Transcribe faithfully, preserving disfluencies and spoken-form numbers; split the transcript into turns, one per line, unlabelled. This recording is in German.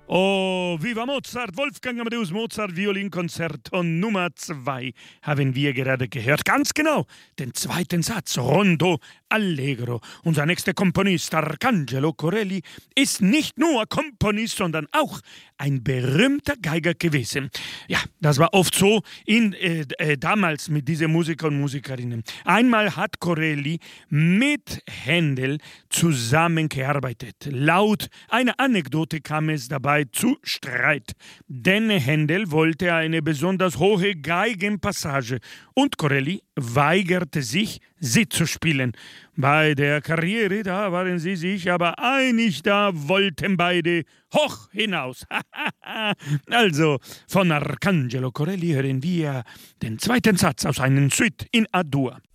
Oh, Viva Mozart, Wolfgang Amadeus Mozart, Violinkonzerto Nummer zwei haben wir gerade gehört. Ganz genau, den zweiten Satz, Rondo Allegro. Unser nächster Komponist, Arcangelo Corelli, ist nicht nur Komponist, sondern auch ein berühmter Geiger gewesen. Ja, das war oft so in, äh, äh, damals mit diesen Musiker und Musikerinnen. Einmal hat Corelli mit Händel zusammengearbeitet. Laut einer Anekdote kam es dabei zu Streit. Denn Händel wollte eine besonders hohe Geigenpassage und Corelli weigerte sich, sie zu spielen. Bei der Karriere, da waren sie sich aber einig, da wollten beide hoch hinaus. Also, von Arcangelo Corelli hören wir den zweiten Satz aus einem Suite in A-Dur.